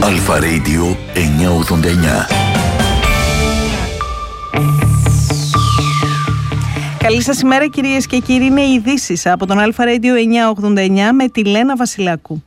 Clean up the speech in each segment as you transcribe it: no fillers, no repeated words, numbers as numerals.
Αλφα Radio 989. Καλή σας ημέρα κυρίες και κύριοι, είναι οι ειδήσεις από τον Αλφα Radio 989 με τη Λένα Βασιλάκου.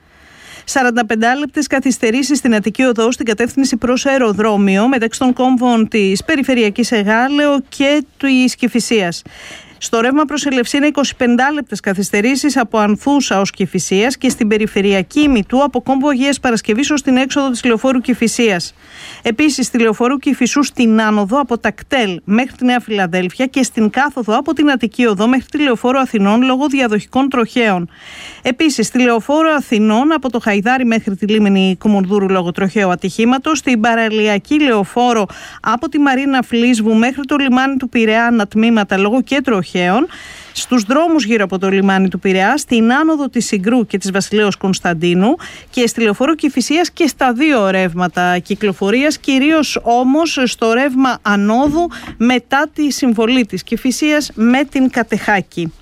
45 λεπτές καθυστερήσεις στην Αττική Οδό στην κατεύθυνση προς αεροδρόμιο μεταξύ των κόμβων της Περιφερειακής Εγάλεω και της Κηφισίας. Στο ρεύμα προς Ελευσίνα 25 λεπτές καθυστερήσεις από Ανθούσα ως Κηφισίας και στην Περιφερειακή Ημιτού από κόμβο Αγίας Παρασκευής ως την έξοδο της λεωφόρου Κηφισίας. Επίσης στη λεωφόρου Κηφισού στην άνοδο από τα κτέλ μέχρι τη Νέα Φιλαδέλφια και στην κάθοδο από την Αττική Οδό μέχρι τη λεωφόρο Αθηνών λόγω διαδοχικών τροχαίων. Επίσης στη λεωφόρο Αθηνών από το Χαϊδάρι μέχρι τη λίμνη Κουμουνδούρου λόγω τροχαίου ατυχήματος, στην παραλιακή λεωφόρο από τη Μαρίνα Φλίσβου μέχρι το λιμάνι του Πειραιά ανατμήματα λόγω και τροχαίων. Στους δρόμους γύρω από το λιμάνι του Πειραιά, στην άνοδο της Συγκρού και της Βασιλέως Κωνσταντίνου και στη λεωφόρο Κηφισίας και στα δύο ρεύματα κυκλοφορίας, κυρίως όμως στο ρεύμα ανόδου μετά τη συμβολή της Κηφισίας με την Κατεχάκη.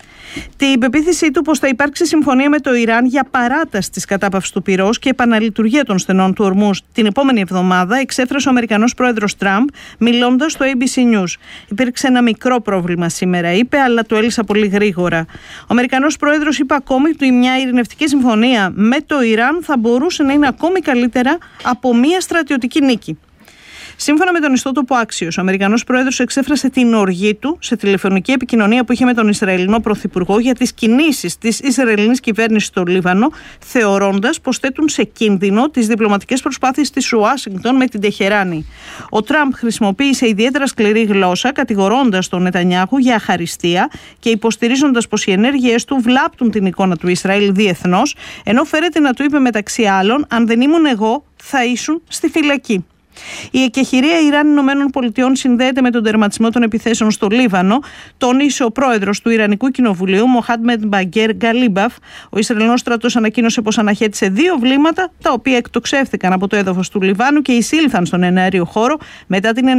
Την πεποίθησή του πως θα υπάρξει συμφωνία με το Ιράν για παράταση της κατάπαυσης του πυρός και επαναλειτουργία των στενών του Ορμούζ την επόμενη εβδομάδα εξέφρασε ο Αμερικανός πρόεδρος Τραμπ μιλώντας στο ABC News. Υπήρξε ένα μικρό πρόβλημα σήμερα, είπε, αλλά το έλυσα πολύ γρήγορα. Ο Αμερικανός πρόεδρος είπε ακόμη ότι μια ειρηνευτική συμφωνία με το Ιράν θα μπορούσε να είναι ακόμη καλύτερα από μια στρατιωτική νίκη. Σύμφωνα με τον ιστότοπο Axios, ο Αμερικανός πρόεδρος εξέφρασε την οργή του σε τηλεφωνική επικοινωνία που είχε με τον Ισραηλινό πρωθυπουργό για τις κινήσεις της Ισραηλινής κυβέρνησης στο Λίβανο, θεωρώντας πως θέτουν σε κίνδυνο τις διπλωματικές προσπάθειες της Ουάσιγκτον με την Τεχεράνη. Ο Τραμπ χρησιμοποίησε ιδιαίτερα σκληρή γλώσσα, κατηγορώντας τον Νετανιάχου για αχαριστία και υποστηρίζοντας πως οι ενέργειές του βλάπτουν την εικόνα του Ισραήλ διεθνώς, ενώ φέρεται να του είπε μεταξύ άλλων: «Αν δεν ήμουν εγώ, θα ήσουν στη φυλακή». Η εκεχηρία Ιράν-ΗΠΑ συνδέεται με τον τερματισμό των επιθέσεων στο Λίβανο, τόνισε ο πρόεδρος του Ιρανικού Κοινοβουλίου, Μοχάντμεντ Μπαγκέρ Γκαλίμπαφ. Ο Ισραηλινός στρατός ανακοίνωσε πως αναχέτησε 2 βλήματα, τα οποία εκτοξεύθηκαν από το έδαφος του Λιβάνου και εισήλθαν στον εναέριο χώρο μετά την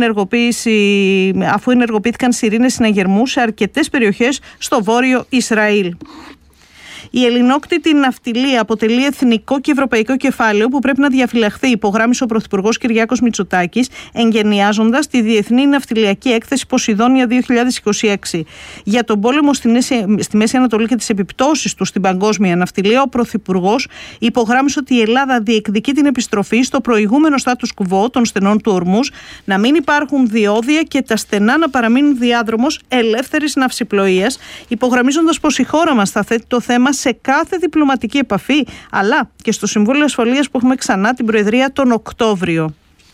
αφού ενεργοποιήθηκαν σιρήνες συναγερμού σε αρκετές περιοχές στο βόρειο Ισραήλ. Η ελληνόκτητη ναυτιλία αποτελεί εθνικό και ευρωπαϊκό κεφάλαιο που πρέπει να διαφυλαχθεί, υπογράμμισε ο Πρωθυπουργός Κυριάκος Μητσοτάκης, εγγενιάζοντας τη Διεθνή Ναυτιλιακή Έκθεση Ποσειδόνια 2026. Για τον πόλεμο στη Μέση Ανατολή και τις επιπτώσεις του στην παγκόσμια ναυτιλία, ο Πρωθυπουργός υπογράμμισε ότι η Ελλάδα διεκδικεί την επιστροφή στο προηγούμενο status quo των στενών του Ορμούζ, να μην υπάρχουν διόδια και τα στενά να παραμείνουν διάδρομος ελεύθερης ναυσιπλοείας, υπογραμμίζοντας πως η χώρα μας θα θέτει το θέμα σε κάθε διπλωματική επαφή, αλλά και στο Συμβούλιο Ασφαλείας που έχουμε ξανά την Προεδρία τον Οκτώβριο.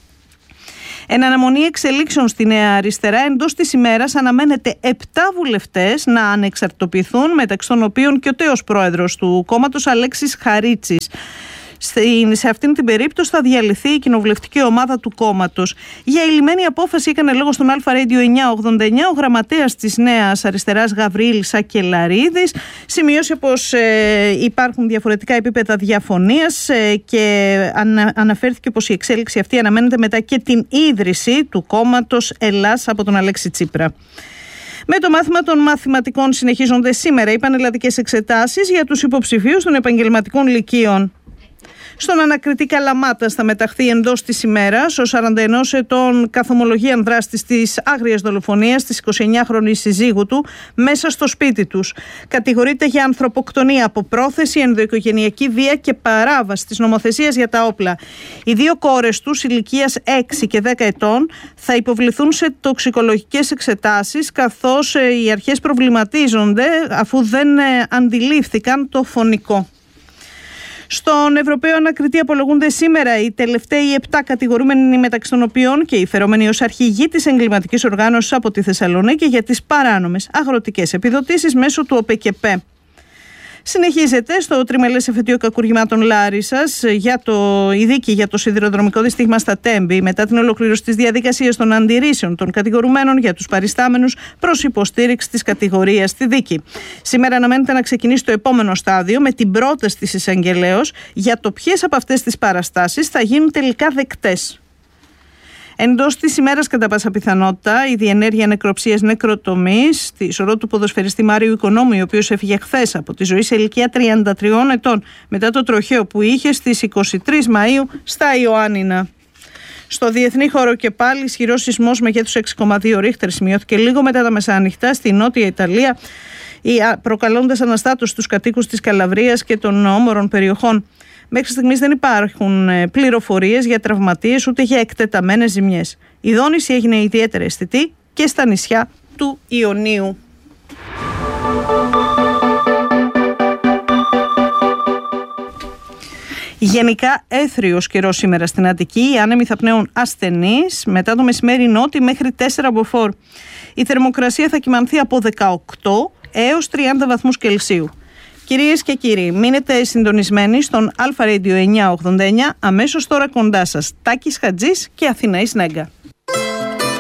Εν αναμονή εξελίξεων στη Νέα Αριστερά, εντός της ημέρας αναμένεται 7 βουλευτές να ανεξαρτητοποιηθούν, μεταξύ των οποίων και ο τέος πρόεδρος του κόμματος Αλέξης Χαρίτσης. Σε αυτήν την περίπτωση θα διαλυθεί η κοινοβουλευτική ομάδα του κόμματος. Για ηλυμένη απόφαση έκανε λόγο στον Αλφα Radio 989 ο γραμματέας της Νέας Αριστεράς Γαβρίλ Σακελαρίδης. Σημείωσε πως υπάρχουν διαφορετικά επίπεδα διαφωνίας και αναφέρθηκε πως η εξέλιξη αυτή αναμένεται μετά και την ίδρυση του κόμματος Ελλάς από τον Αλέξη Τσίπρα. Με το μάθημα των μαθηματικών συνεχίζονται σήμερα οι πανελλαδικές εξετάσεις για τους υποψηφίους των επαγγελματικών λυκείων. Στον ανακριτή Καλαμάτας θα μεταχθεί εντός της ημέρας ο 41 ετών καθομολογίαν δράστης της άγριας δολοφονίας της 29χρονης συζύγου του μέσα στο σπίτι τους. Κατηγορείται για ανθρωποκτονία από πρόθεση, ενδοοικογενειακή βία και παράβαση της νομοθεσίας για τα όπλα. Οι 2 κόρες τους ηλικίας 6 και 10 ετών θα υποβληθούν σε τοξικολογικές εξετάσεις, καθώς οι αρχές προβληματίζονται αφού δεν αντιλήφθηκαν το φωνικό. Στον Ευρωπαίο ανακριτή απολογούνται σήμερα οι τελευταίοι 7 κατηγορούμενοι, μεταξύ των οποίων και οι φερόμενοι ως αρχηγοί της εγκληματικής οργάνωσης από τη Θεσσαλονίκη για τις παράνομες αγροτικές επιδοτήσεις μέσω του ΟΠΕΚΕΠΕ. Συνεχίζεται στο τριμελές εφετείο κακουργημάτων Λάρισσας η δίκη για το σιδηροδρομικό δυστύχημα στα Τέμπη, μετά την ολοκλήρωση της διαδικασίας των αντιρρήσεων των κατηγορουμένων για τους παριστάμενους προς υποστήριξη της κατηγορίας στη δίκη. Σήμερα αναμένεται να ξεκινήσει το επόμενο στάδιο με την πρόταση της εισαγγελέως για το ποιες από αυτές τις παραστάσεις θα γίνουν τελικά δεκτές. Εντός της ημέρας, κατά πάσα πιθανότητα, η διενέργεια νεκροψίας νεκροτομής στη σωρό του ποδοσφαιριστή Μάριου Οικονόμου, ο οποίος έφυγε χθες από τη ζωή σε ηλικία 33 ετών μετά το τροχαίο που είχε στις 23 Μαΐου στα Ιωάννινα. Στο διεθνή χώρο και πάλι ισχυρός σεισμός μεγέθους 6,2 ρίχτερ σημειώθηκε λίγο μετά τα μεσάνυχτα στη Νότια Ιταλία, προκαλώντας αναστάτωση στους κατοίκους της Καλαβρίας και των όμορων περιοχών. Μέχρι στιγμής δεν υπάρχουν πληροφορίες για τραυματίες ούτε για εκτεταμένες ζημιές. Η δόνηση έγινε ιδιαίτερα αισθητή και στα νησιά του Ιωνίου. Γενικά έθριος καιρός σήμερα στην Αττική. Οι άνεμοι θα πνέουν ασθενείς, μετά το μεσημέρι νότι μέχρι 4 μποφόρ. Η θερμοκρασία θα κυμανθεί από 18 έως 30 βαθμούς Κελσίου. Κυρίες και κύριοι, μείνετε συντονισμένοι στον Αλφα Radio 989, αμέσως τώρα κοντά σας Τάκης Χατζής και Αθηναής Νέγκα.